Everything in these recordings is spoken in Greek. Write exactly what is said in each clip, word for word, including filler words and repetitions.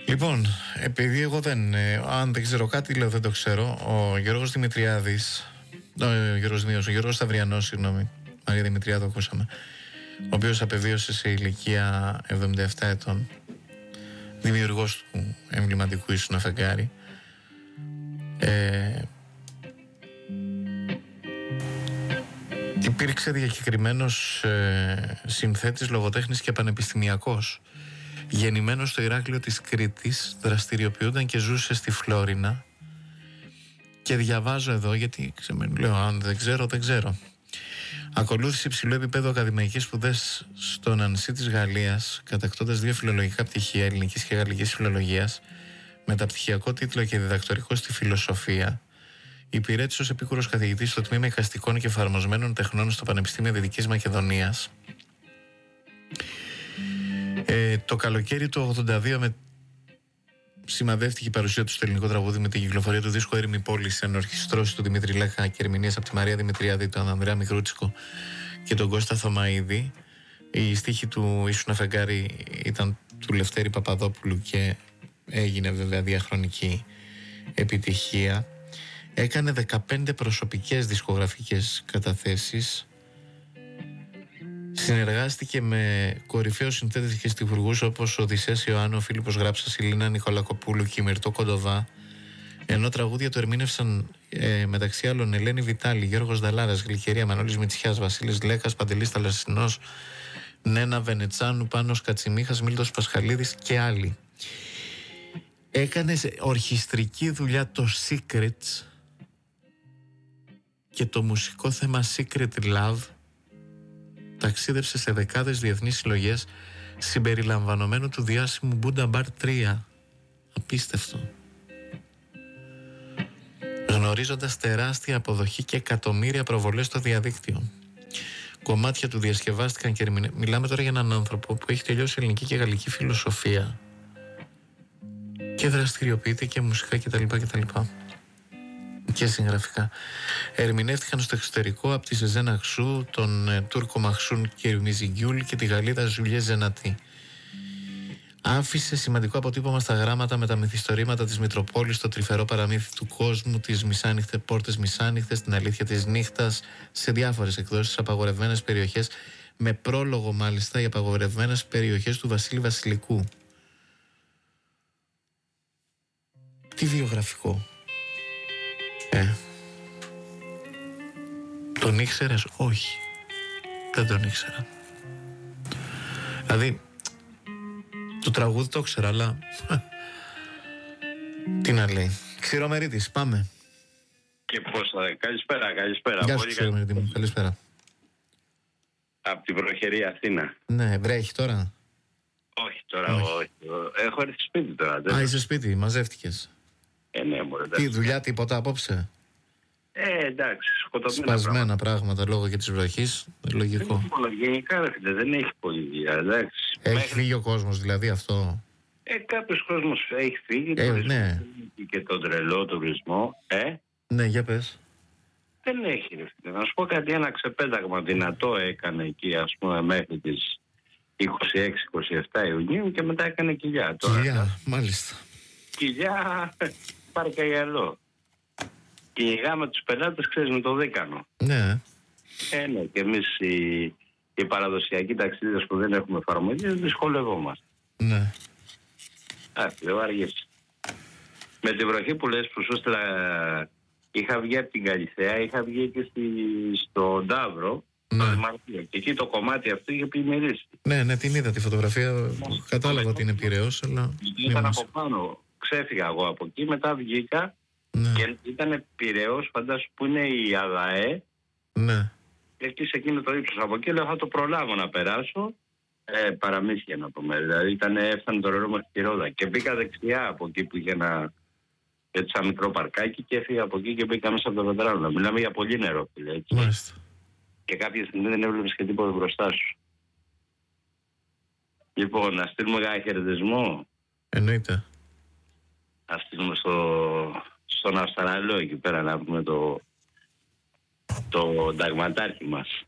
Λοιπόν, επειδή εγώ δεν, ε, αν δεν ξέρω κάτι, λέω δεν το ξέρω, ο Γιώργος Δημητριάδης, ο Γιώργος Δημήτρης, ο Γιώργος Σταυριανός, συγγνώμη, Μαρία Δημητριάδου ακούσαμε, ο οποίος απεβίωσε σε ηλικία εβδομήντα επτά ετών, δημιουργός του εμβληματικού Ήσουν Φεγγάρι, ε, υπήρξε διακεκριμένος ε, συνθέτης, λογοτέχνης και πανεπιστημιακός. Γεννημένος στο Ηράκλειο της Κρήτης, δραστηριοποιούνταν και ζούσε στη Φλόρινα. Και διαβάζω εδώ, γιατί ξεμένω, λέω, αν δεν ξέρω, δεν ξέρω. Ακολούθησε υψηλό επίπεδο ακαδημαϊκές σπουδές στο Νανσί της Γαλλίας, κατακτώντας δύο φιλολογικά πτυχία, ελληνικής και γαλλικής φιλολογίας, μεταπτυχιακό τίτλο και διδακτορικό στη φιλοσοφία. Υπηρέτησε ως επίκουρος καθηγητής στο τμήμα εικαστικών και εφαρμοσμένων τεχνών στο Πανεπιστήμιο Δυτικής Μακεδονίας. Ε, το καλοκαίρι του ογδόντα δύο με... σημαδεύτηκε η παρουσία του στο ελληνικό τραγούδι με την κυκλοφορία του δίσκου Έρημη Πόλη σε ενορχιστρώσεις του Δημήτρη Λέκα και ερμηνείες από τη Μαρία Δημητριάδη, τον Ανδρέα Μικρούτσικο και τον Κώστα Θωμαίδη. Η στίχη του Ήσουν Φεγγάρι ήταν του Λευτέρη Παπαδόπουλου και έγινε βέβαια διαχρονική επιτυχία. Έκανε δεκαπέντε προσωπικές δισκογραφικές καταθέσεις. Συνεργάστηκε με κορυφαίους συνθέτες και στιχουργούς όπως ο Οδυσσέας Ιωάννου, ο Φίλιππος Γράψας, η Λίνα Νικολακοπούλου και η Μυρτώ Κοντοβά, ενώ τραγούδια του ερμήνευσαν ε, μεταξύ άλλων Ελένη Βιτάλη, Γιώργος Δαλάρας, Γλυκερία, Μανώλης Μητσιάς, Βασίλης Λέκας, Παντελής Θαλασσινός, Νένα Βενετσάνου, Πάνος Κατσιμίχας, Μίλτος Πασχαλίδης και άλλοι. Έκανε ορχιστρική δουλειά το Secrets και το μουσικό θέμα Secret Love. Ταξίδεψε σε δεκάδες διεθνείς συλλογές συμπεριλαμβανομένου του διάσημου Buddha Bar τρία. Απίστευτο. Γνωρίζοντας τεράστια αποδοχή και εκατομμύρια προβολές στο διαδίκτυο. Κομμάτια του διασκευάστηκαν και ερμηνε... Μιλάμε τώρα για έναν άνθρωπο που έχει τελειώσει ελληνική και γαλλική φιλοσοφία και δραστηριοποιείται και μουσικά κτλ. κτλ. Και συγγραφικά. Ερμηνεύτηκαν στο εξωτερικό από τη Σεζένα Αξού, τον ε, Τούρκο Μαχσούν Κερμιζιγκιούλ και τη Γαλλίδα Ζουλιέ Ζενατή. Άφησε σημαντικό αποτύπωμα στα γράμματα με τα μυθιστορήματα της Μητροπόλης, το τρυφερό παραμύθι του κόσμου, τις μισάνυχτες πόρτες μισάνυχτες, την αλήθεια της νύχτας, σε διάφορες εκδόσεις, απαγορευμένες περιοχές, με πρόλογο μάλιστα οι απαγορευμένες περιοχές του Βασίλη Βασιλικού. Τι βιογραφικό. Ε, τον ήξερες? Όχι, δεν τον ήξερα. Δηλαδή το τραγούδι το ήξερα, αλλά τι να λέει. Ξηρομερίτης, πάμε. Και πώς θα... Καλησπέρα, καλησπέρα. Γεια σου Ξηρομερίτη μου, καλησπέρα. Από την βροχερή Αθήνα. Ναι, βρέχει τώρα? Όχι τώρα, όχι. όχι. Έχω έρθει σπίτι τώρα. Α, είσαι σπίτι, μαζεύτηκες? Ε, ναι, μωρέ. Τι δουλειά, τίποτα απόψε? Ε, εντάξει, σκοτωμένα σπασμένα πράγματα. πράγματα λόγω και της βροχής, λογικό. Δεν, γενικά ρε, δεν έχει πολύ δουλειά, εντάξει. Έχει Μέχρι... φύγει ο κόσμος δηλαδή αυτό? Ε, κάποιος κόσμος έχει φύγει ε, το ναι. και τον τρελό τουρισμό. Ε. Ναι, για πες. Δεν έχει ρε φίλε. Να σου πω κάτι, ένα ξεπέταγμα δυνατό έκανε εκεί, ας πούμε, μέχρι τις είκοσι έξι είκοσι επτά Ιουνίου και μετά έκανε κοιλιά. Κοιλιά, τώρα, μάλιστα. Κοιλιά, πάρει καγιαλό. Κυνηγάμε τους πελάτες, ξέρεις, με το δίκανο. Ναι. Ε, ναι, και εμείς οι, οι παραδοσιακοί ταξίδες που δεν έχουμε εφαρμογές δυσκολευόμαστε. Ναι. Α, λέω αργές. Με τη βροχή που λες που σου έστειλα, είχα βγει από την Καλυθέα, είχα βγει και στη, στο Νταύρο, ναι. Το Δημαρχείο. Και εκεί το κομμάτι αυτό είχε πλημμυρίσει. Ναι, ναι, την είδα τη φωτογραφία, ναι. Κατάλαβα ότι είναι Πειραιώς, αλλά... Ήταν από πάνω, ξέφυγα εγώ από εκεί, μετά βγήκα. Ναι. Και ήταν Πειραιώς, φαντάσου που είναι η ΑΔΑΕ. Ναι. Εκεί σε εκείνο το ύψος. Από εκεί λέω θα το προλάβω να περάσω. Ε, παραμύθια να πούμε. Δηλαδή ήταν, έφτανε το ρολό μέχρι τη Ρόδα. Και μπήκα δεξιά από εκεί που είχε ένα, έτσι, ένα μικρό παρκάκι και έφυγα από εκεί και μπήκα μέσα από το Βεντράλο. Μιλάμε για πολύ νερό, φίλε. Έτσι. Μάλιστα. Και κάποια στιγμή δεν έβλεπες και τίποτα μπροστά σου. Λοιπόν, να στείλουμε ένα χαιρετισμό. Εννοείται. Να στείλουμε στο... στον Αυστραλό εκεί πέρα να πούμε το, το ταγματάρχη μας.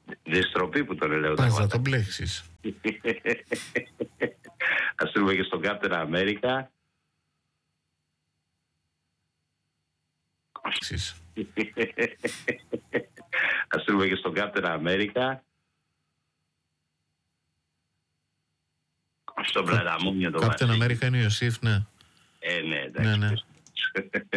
Διστροπή που τον λέω. Πας να τον μπλέξεις. Ας στείλουμε και στον Captain America. Εξής. Ας στείλουμε και στον Captain America. Στον Πλαταμούνιο το Captain America είναι ο Ιωσήφ, ναι. Ε, ναι, εντάξει. Ναι, ναι.